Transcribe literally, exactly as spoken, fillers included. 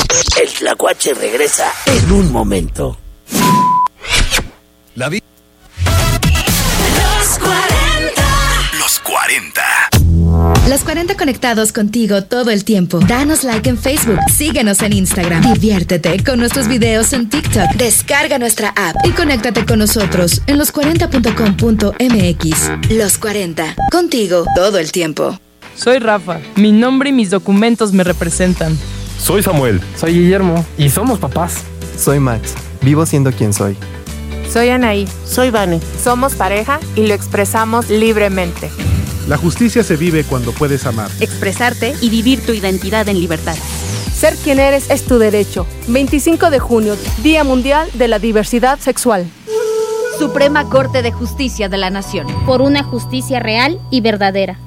El Tlacuache regresa en un momento. La vi. Los cuarenta. Los cuarenta. Los cuarenta conectados contigo todo el tiempo. Danos like en Facebook, síguenos en Instagram, diviértete con nuestros videos en TikTok, descarga nuestra app y conéctate con nosotros en los cuarenta punto com punto m x. Los cuarenta, contigo todo el tiempo. Soy Rafa, mi nombre y mis documentos me representan. Soy Samuel. Soy Guillermo y somos papás. Soy Max, vivo siendo quien soy. Soy Anaí. Soy Vane. Somos pareja y lo expresamos libremente. La justicia se vive cuando puedes amar, expresarte y vivir tu identidad en libertad. Ser quien eres es tu derecho. veinticinco de junio, Día Mundial de la Diversidad Sexual. Suprema Corte de Justicia de la Nación. Por una justicia real y verdadera.